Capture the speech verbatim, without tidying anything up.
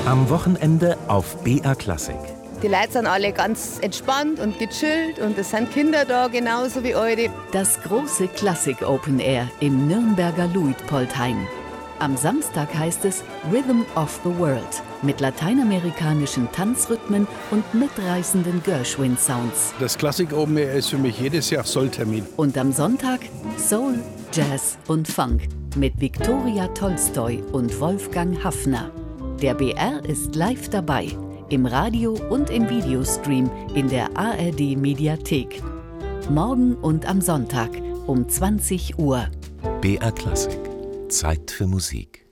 Am Wochenende auf B R Klassik. Die Leute sind alle ganz entspannt und gechillt und es sind Kinder da, genauso wie eure. Das große Klassik Open Air im Nürnberger Luitpoldhain. Am Samstag heißt es Rhythm of the World mit lateinamerikanischen Tanzrhythmen und mitreißenden Gershwin-Sounds. Das Klassik Open Air ist für mich jedes Jahr Solltermin. Und am Sonntag Soul, Jazz und Funk mit Viktoria Tolstoi und Wolfgang Haffner. Der B R ist live dabei, im Radio und im Videostream in der A R D Mediathek. Morgen und am Sonntag um zwanzig Uhr. B R Klassik. Zeit für Musik.